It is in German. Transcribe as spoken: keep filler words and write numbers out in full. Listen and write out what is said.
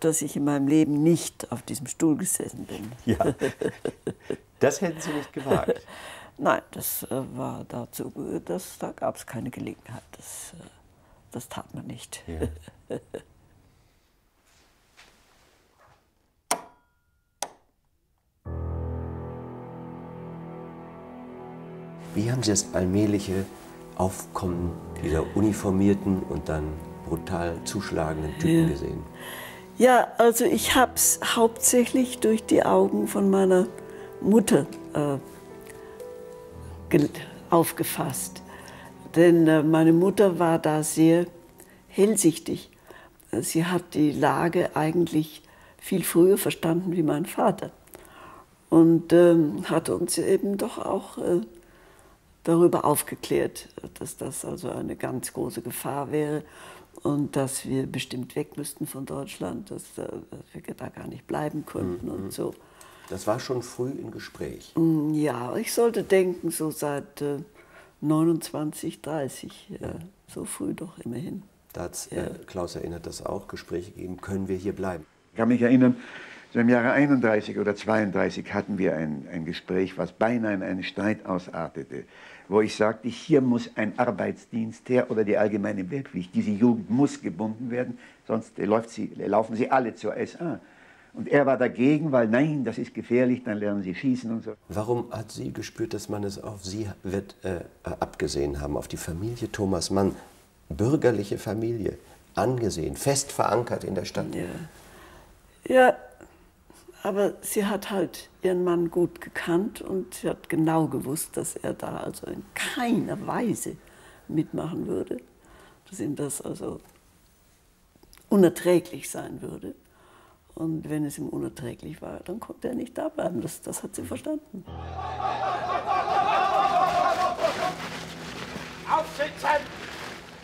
dass ich in meinem Leben nicht auf diesem Stuhl gesessen bin. Ja, das hätten Sie nicht gewagt. Nein, das äh, war dazu, das, da gab es keine Gelegenheit. Das, äh, das tat man nicht. Ja. Wie haben Sie das allmähliche Aufkommen dieser uniformierten und dann brutal zuschlagenden Typen ja. gesehen? Ja, also ich habe es hauptsächlich durch die Augen von meiner Mutter äh, aufgefasst. Denn äh, meine Mutter war da sehr hellsichtig. Sie hat die Lage eigentlich viel früher verstanden wie mein Vater. Und ähm, hat uns eben doch auch äh, darüber aufgeklärt, dass das also eine ganz große Gefahr wäre und dass wir bestimmt weg müssten von Deutschland, dass, dass wir da gar nicht bleiben konnten mhm. und so. Das war schon früh im Gespräch? Ja, ich sollte denken, so seit äh, neunundzwanzig, dreißig, ja, so früh doch immerhin. Da hat ja. äh, Klaus erinnert das auch, Gespräche gegeben, können wir hier bleiben? Ich kann mich erinnern, so im Jahre einunddreißig oder zweiunddreißig hatten wir ein, ein Gespräch, was beinahe in einen Streit ausartete, wo ich sagte, hier muss ein Arbeitsdienst her oder die allgemeine Wehrpflicht. Diese Jugend muss gebunden werden, sonst läuft sie, laufen sie alle zur S A. Und er war dagegen, weil nein, das ist gefährlich, dann lernen sie schießen und so. Warum hat sie gespürt, dass man es auf sie wird, äh, abgesehen haben, auf die Familie Thomas Mann, bürgerliche Familie, angesehen, fest verankert in der Stadt? Ja, ja, aber sie hat halt ihren Mann gut gekannt und sie hat genau gewusst, dass er da also in keiner Weise mitmachen würde, dass ihm das also unerträglich sein würde. Und wenn es ihm unerträglich war, dann konnte er nicht da bleiben. Das, das hat sie verstanden. Aufsitzen!